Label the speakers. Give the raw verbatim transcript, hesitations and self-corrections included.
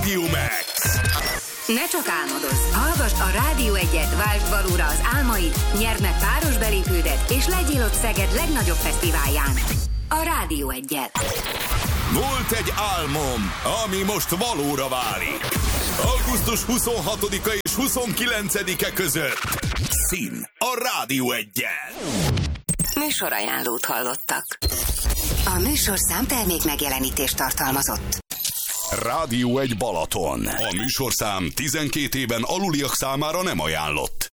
Speaker 1: Rádió Max.
Speaker 2: Ne csak álmodozz, hallgasd a Rádió egyet, váltsd valóra az álmaid, nyerd meg páros belépődet, és legyél ott Szeged legnagyobb fesztiválján. A Rádió egyet.
Speaker 1: Volt egy álmom, ami most valóra válik. augusztus huszonhatodika és huszonkilencedike között. Szín a Rádió egyen.
Speaker 2: Műsorajánlót hallottak. A műsorszám termék megjelenítést tartalmazott.
Speaker 1: Rádió egy Balaton. A műsorszám tizenkét éven aluliak számára nem ajánlott.